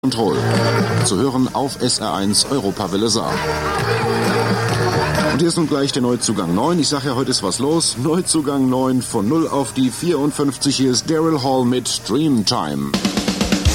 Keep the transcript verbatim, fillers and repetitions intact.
Control. Zu hören auf S R eins Europawelle Saar. Und hier ist nun gleich der Neuzugang neun. Ich sage ja, heute ist was los. Neuzugang neun von null auf die vierundfünfzig. Hier ist Daryl Hall mit Dreamtime.